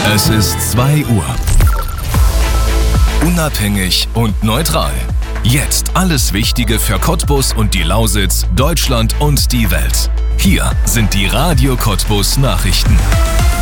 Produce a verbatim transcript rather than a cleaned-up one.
Es ist zwei Uhr. Unabhängig und neutral. Jetzt alles Wichtige für Cottbus und die Lausitz, Deutschland und die Welt. Hier sind die Radio Cottbus Nachrichten.